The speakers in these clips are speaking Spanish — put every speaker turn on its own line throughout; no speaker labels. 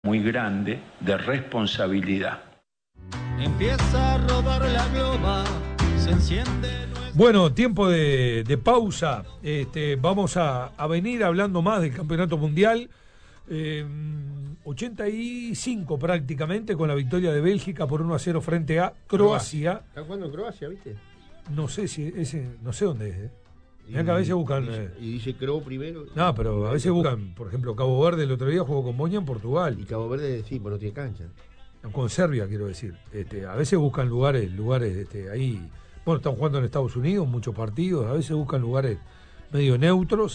muy grande de responsabilidad.
Empieza a rodar la globa, se enciende.
Bueno, tiempo de pausa. Vamos a venir hablando más del Campeonato Mundial. 85 prácticamente con la victoria de Bélgica por 1-0 frente a Croacia.
¿Están jugando en Croacia, viste?
No sé si no sé dónde es. Mirá que a veces buscan.
Y dice Cro primero.
No, pero a veces buscan, por ejemplo, Cabo Verde el otro día jugó con Boña en Portugal.
Y Cabo Verde sí, pues no tiene cancha.
Con Serbia, quiero decir. A veces buscan lugares ahí. Bueno, están jugando en Estados Unidos muchos partidos. A veces buscan lugares medio neutros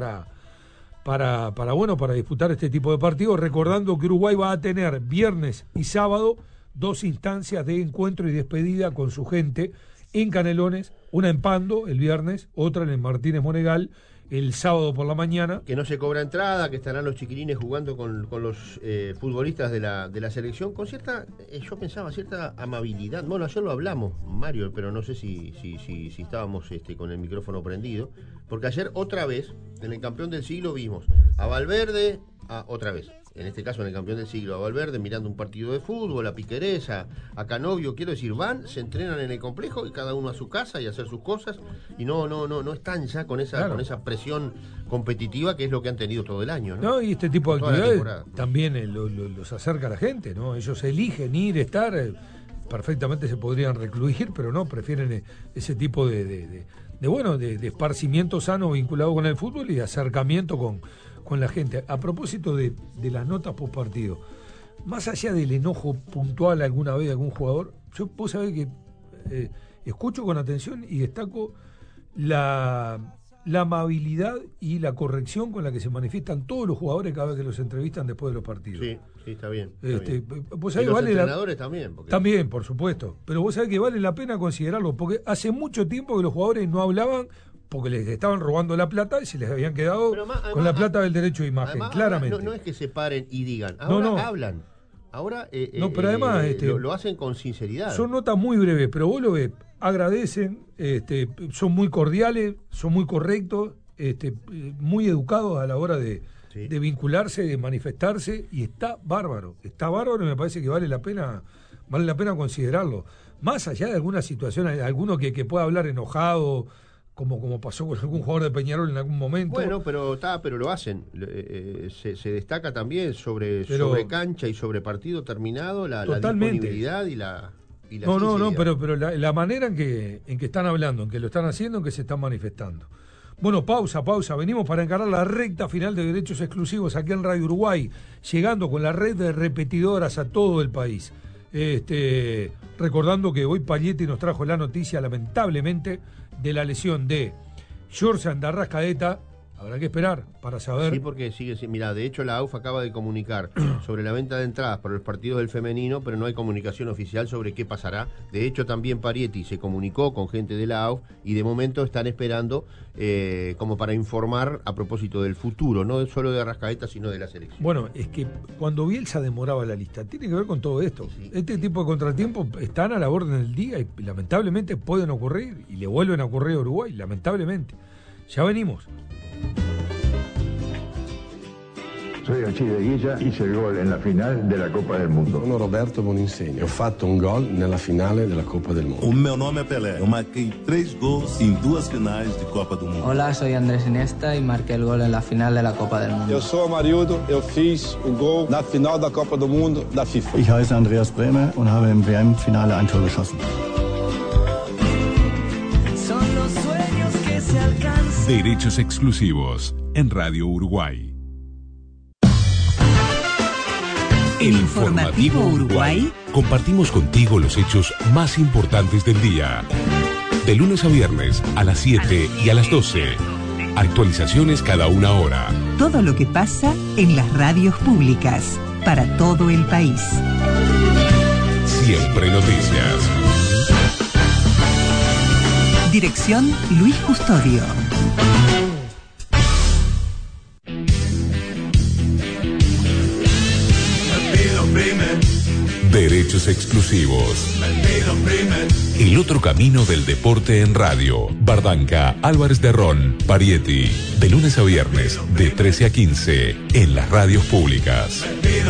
para disputar este tipo de partidos, recordando que Uruguay va a tener viernes y sábado 2 instancias de encuentro y despedida con su gente en Canelones, una en Pando el viernes, otra en el Martínez Monegal el sábado por la mañana.
Que no se cobra entrada, que estarán los chiquilines jugando con los futbolistas de la selección, con cierta, yo pensaba, cierta amabilidad. Bueno, ayer lo hablamos, Mario, pero no sé si estábamos con el micrófono prendido, porque ayer otra vez, en el campeón del siglo, vimos a Valverde, otra vez, en este caso en el campeón del siglo, a Valverde mirando un partido de fútbol, a Piquerés, a Canovio, quiero decir, van, se entrenan en el complejo y cada uno a su casa y a hacer sus cosas, y no están ya con esa presión competitiva que es lo que han tenido todo el año, ¿no?
No, y este tipo de actividades también los acerca a la gente, ¿no? Ellos eligen ir, estar, perfectamente se podrían recluir, pero no, prefieren ese tipo de esparcimiento sano vinculado con el fútbol y de acercamiento con la gente. A propósito de las notas post partido, más allá del enojo puntual alguna vez de algún jugador, vos sabés que escucho con atención y destaco la amabilidad y la corrección con la que se manifiestan todos los jugadores cada vez que los entrevistan después de los partidos.
Sí, está bien.
Vos sabés
y los
vale
entrenadores también.
También, por supuesto. Pero vos sabés que vale la pena considerarlo, porque hace mucho tiempo que los jugadores no hablaban porque les estaban robando la plata y se les habían quedado con la plata del derecho de imagen, además, claramente.
No es que se paren y digan, ahora hablan. Ahora
pero además,
lo hacen con sinceridad.
Son notas muy breves, pero vos lo ves, agradecen, son muy cordiales, son muy correctos, muy educados a la hora de vincularse, de manifestarse, y está bárbaro y me parece que vale la pena considerarlo. Más allá de alguna situación, alguno que pueda hablar enojado, como pasó con algún jugador de Peñarol en algún momento.
Bueno, pero lo hacen. Se destaca también sobre cancha y sobre partido terminado la disponibilidad y la
No, pero la manera en que están hablando, en que lo están haciendo, en que se están manifestando. Bueno, pausa. Venimos para encarar la recta final de derechos exclusivos aquí en Radio Uruguay, llegando con la red de repetidoras a todo el país. Recordando que hoy Palietti nos trajo la noticia, lamentablemente, de la lesión de Jorge de Arrascaeta. Habrá que esperar para saber.
Sí, porque sigue. Mirá, de hecho la AUF acaba de comunicar sobre la venta de entradas para los partidos del femenino, pero no hay comunicación oficial sobre qué pasará. De hecho, también Parietti se comunicó con gente de la AUF y de momento están esperando como para informar a propósito del futuro, no solo de Arrascaeta, sino de la selección.
Bueno, es que cuando Bielsa demoraba la lista, tiene que ver con todo esto. Sí. Este tipo de contratiempos están a la orden del día y lamentablemente pueden ocurrir y le vuelven a ocurrir a Uruguay, lamentablemente. Ya venimos.
Soy Alcide Guilla, hice il gol nella finale della Coppa del Mundo.
Sono Roberto Boninsegni, ho fatto un gol nella finale della Coppa del Mundo.
O meu nome é Pelé, eu marquei 3 gols em 2 finais de Copa do Mundo.
Hola, soy Andrés Iniesta y marqué el gol en la final de la Copa del Mundo.
Eu sou Amarildo, eu fiz o gol na final da Copa do Mundo da FIFA.
Ich heiße Andreas Bremer und habe im WM-Finale ein Tor geschossen.
Son los sueños que se alcanzan.
Derechos exclusivos en Radio Uruguay.
En Informativo Uruguay
compartimos contigo los hechos más importantes del día. De lunes a viernes a las 7 y a las 12. Actualizaciones cada una hora.
Todo lo que pasa en las radios públicas para todo el país.
Siempre noticias.
Dirección Luis Custodio.
Derechos exclusivos. El otro camino del deporte en radio. Bardanca, Álvarez de Ron, Parietti. De lunes a viernes, de 13 a 15, en las radios públicas.